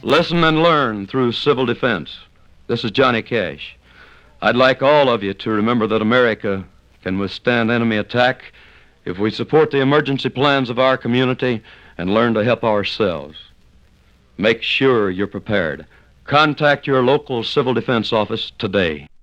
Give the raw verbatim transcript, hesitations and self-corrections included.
Listen and learn through civil defense. This is Johnny Cash. I'd like all of you to remember that America can withstand enemy attack if we support the emergency plans of our community and learn to help ourselves. Make sure you're prepared. Contact your local civil defense office today.